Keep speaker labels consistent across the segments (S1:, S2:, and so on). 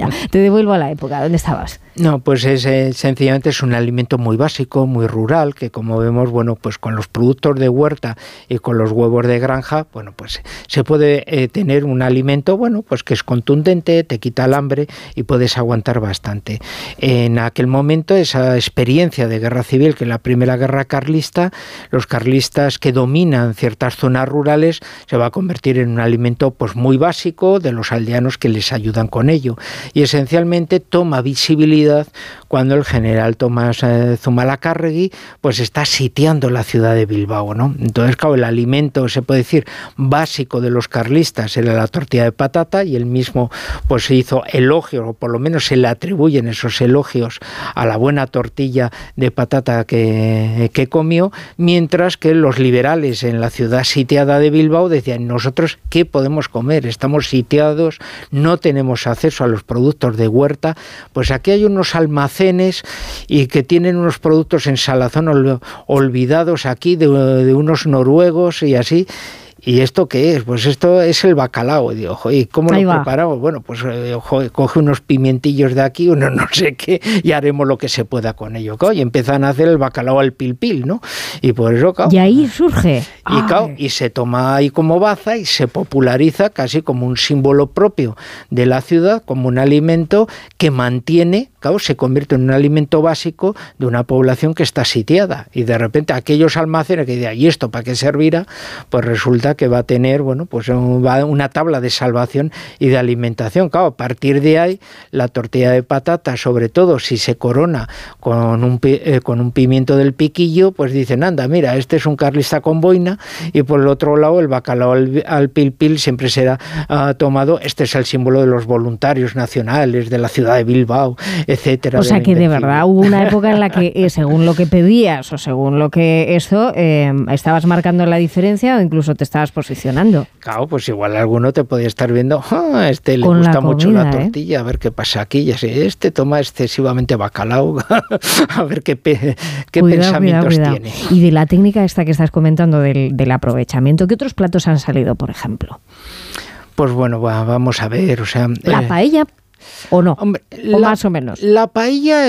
S1: Bueno, te devuelvo a la época. ¿Dónde estabas?
S2: No, pues sencillamente es un alimento muy básico, muy rural, que como vemos, bueno, pues con los productos de huerta y con los huevos de granja, bueno, pues se puede tener un alimento, bueno, pues que es contundente, te quita el hambre y puedes aguantar bastante. En aquel momento, esa experiencia de guerra civil, que en la primera guerra carlista, los carlistas que dominan ciertas zonas rurales, se va a convertir en un alimento pues muy básico de los aldeanos que les ayudan con ello. Y esencialmente toma visibilidad cuando el general Tomás Zumalacárregui pues está sitiando la ciudad de Bilbao, ¿no? Entonces, claro, el alimento, se puede decir, básico de los carlistas era la tortilla de patata, y él mismo pues hizo elogios, o por lo menos se le atribuyen esos elogios a la buena tortilla de patata que comió, mientras que los liberales en la ciudad sitiada de Bilbao decían: nosotros, ¿qué podemos comer? Estamos sitiados, no tenemos acceso a los productos de huerta. Pues aquí hay unos almacenes y que tienen unos productos en salazón olvidados aquí de unos noruegos y así. ¿Y esto qué es? Pues esto es el bacalao. Y digo, ¿y cómo lo preparamos? Bueno, pues coge unos pimientillos de aquí, uno no sé qué, y haremos lo que se pueda con ello. Y empiezan a hacer el bacalao al pil-pil, ¿no? Y por eso,
S1: y ahí surge.
S2: Y se toma ahí como baza y se populariza casi como un símbolo propio de la ciudad, como un alimento que mantiene, se convierte en un alimento básico de una población que está sitiada. Y de repente aquellos almacenes que dicen: ¿y esto para qué servirá? Pues resulta que va a tener, bueno, pues una tabla de salvación y de alimentación. Claro, a partir de ahí, la tortilla de patata, sobre todo si se corona con un pimiento del piquillo, pues dicen: anda, mira, este es un carlista con boina. Y por el otro lado, el bacalao al pil-pil siempre será tomado. Este es el símbolo de los voluntarios nacionales de la ciudad de Bilbao, etcétera.
S1: O sea que de verdad hubo una época en la que según lo que pedías o según lo que estabas marcando la diferencia, o incluso te estabas posicionando.
S2: Claro, pues igual alguno te podía estar viendo: le gusta mucho la tortilla, a ver qué pasa aquí, ya sé, toma excesivamente bacalao, a ver qué pensamientos tiene.
S1: Y de la técnica esta que estás comentando del aprovechamiento, ¿qué otros platos han salido, por ejemplo?
S2: Pues bueno, vamos a ver, o sea...
S1: La paella... ¿O no?
S2: Hombre,
S1: o más o menos.
S2: La paella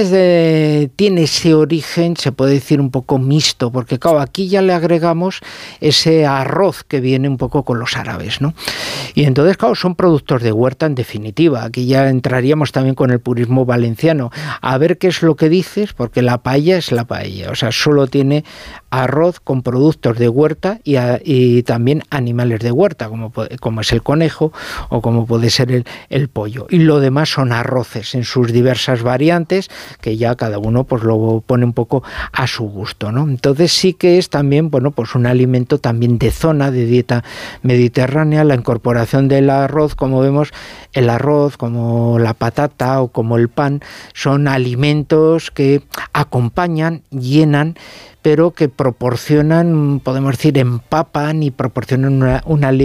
S2: tiene ese origen, se puede decir, un poco mixto, porque claro, aquí ya le agregamos ese arroz que viene un poco con los árabes, ¿no? Y entonces, claro, son productos de huerta en definitiva. Aquí ya entraríamos también con el purismo valenciano. A ver qué es lo que dices, porque la paella es la paella, o sea, solo tiene arroz con productos de huerta y también animales de huerta, como es el conejo o como puede ser el pollo. Y lo demás son arroces en sus diversas variantes, que ya cada uno pues lo pone un poco a su gusto, ¿no? Entonces sí que es también, bueno, pues un alimento también de zona, de dieta mediterránea. La incorporación del arroz, como vemos, el arroz, como la patata o como el pan, son alimentos que acompañan, llenan, pero que proporcionan, podemos decir, empapan y proporcionan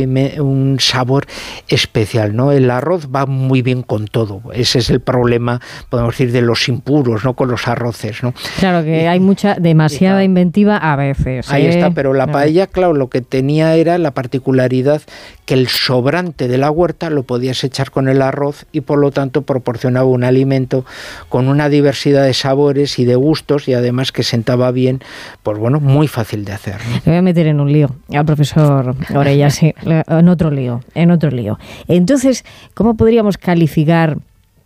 S2: un sabor especial, ¿no? El arroz va muy bien con todo. Ese es el problema, podemos decir, de los impuros, ¿no? Con los arroces, ¿no?
S1: Claro que hay demasiada inventiva a veces.
S2: Ahí está, pero la paella, claro, lo que tenía era la particularidad que el sobrante de la huerta lo podías echar con el arroz y por lo tanto proporcionaba un alimento con una diversidad de sabores y de gustos, y además que sentaba bien, pues bueno, muy fácil de hacer, ¿no?
S1: Le voy a meter en un lío al profesor Orella, sí, en otro lío. Entonces, ¿cómo podríamos calificar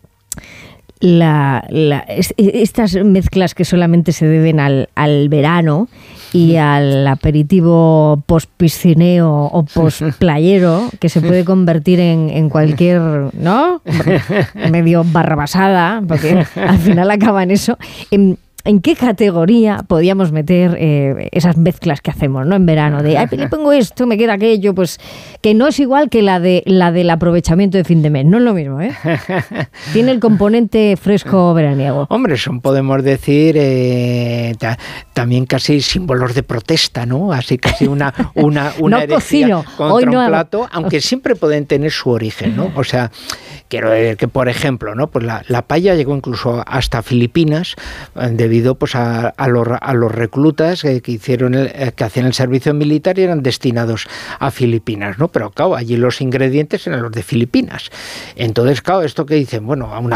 S1: estas mezclas que solamente se deben al verano y al aperitivo post-piscineo o post-playero, que se puede convertir en cualquier, ¿no? Medio barrabasada, porque al final acaba en eso. ¿En qué categoría podíamos meter esas mezclas que hacemos, ¿no? En verano, de le pongo esto, me queda aquello, pues que no es igual que la del aprovechamiento de fin de mes, no es lo mismo, ¿eh? Tiene el componente fresco veraniego.
S2: Hombre, son, podemos decir, también casi símbolos de protesta, ¿no? Así casi una
S1: no
S2: herejía
S1: cocino.
S2: contra
S1: Hoy
S2: un
S1: no
S2: plato, aunque siempre pueden tener su origen, ¿no? O sea, quiero decir que, por ejemplo, ¿no? Pues la paella llegó incluso hasta Filipinas, debido pues a los reclutas que hacían el servicio militar y eran destinados a Filipinas, ¿no? Pero claro, allí los ingredientes eran los de Filipinas. Entonces, claro, esto que dicen, bueno,